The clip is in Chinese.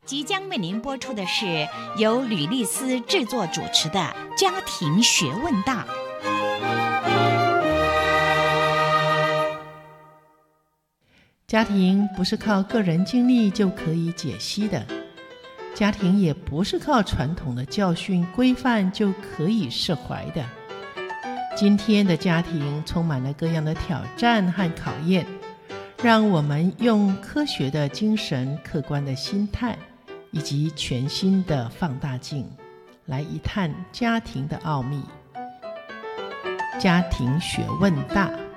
即将为您播出的是由吕丽思制作主持的《家庭学问大》。 家庭不是靠个人经历就可以解析的，家庭也不是靠传统的教训规范就可以释怀的。今天的家庭充满了各样的挑战和考验，让我们用科学的精神、客观的心态以及全新的放大镜来一探家庭的奥秘。家庭学问大。